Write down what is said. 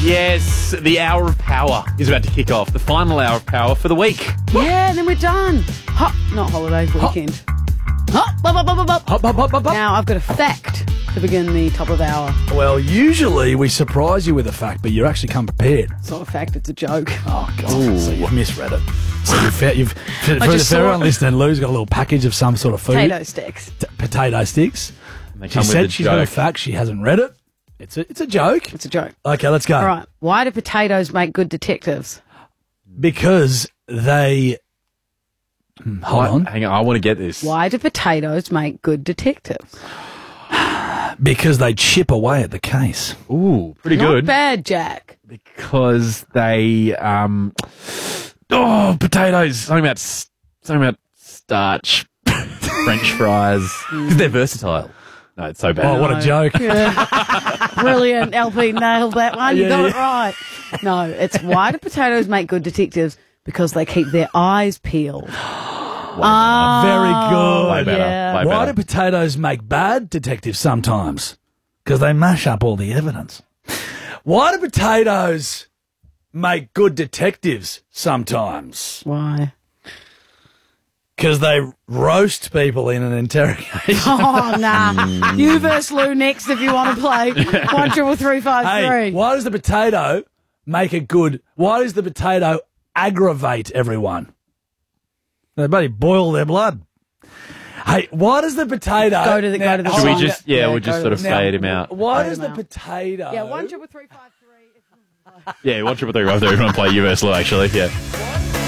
Yes, the hour of power is about to kick off. The final hour of power for the week. Yeah, then we're done. Not holidays, weekend. Hop, hop, hop, hop, hop. Now, I've got a fact to begin the top of hour. Well, usually we surprise you with a fact, but you actually come prepared. It's not a fact, it's a joke. Oh, God. So you've misread it. So for just saw everyone it. listening, Lou's got a little package of some sort of food. Potato sticks. Potato sticks. They She come with said a she's got a joke. fact. She hasn't read it. It's a joke. It's a joke. Okay, let's go. All right. Why do potatoes make good detectives? Because they... Hold on. Hang on, I want to get this. Why do potatoes make good detectives? Because they chip away at the case. Ooh, pretty Not good. bad, Jack. Because they, potatoes. Something about starch, French fries. Because they're versatile. No, it's so bad. Oh, what a joke. Brilliant. LP nailed that one. You Yeah, got it yeah. right. No, it's why do potatoes make good detectives? Because they keep their eyes peeled. Very good. Way better. yeah. Way Why better. do potatoes make bad detectives sometimes? Because they mash up all the evidence. Why do potatoes make good detectives sometimes? Why? Because they roast people in an interrogation. Oh, nah. You versus Lou next if you want to play. 13353. Hey, why does the potato make a good... Why does the potato aggravate everyone? They bloody boil their blood. Hey, why does the potato... Go to the Should song. we just, we'll just sort of Now, fade him out. Why Fade does him the out. potato... Yeah, 13353. Yeah, 1 3 3 5 3. We want to play you versus Lou, actually. Yeah.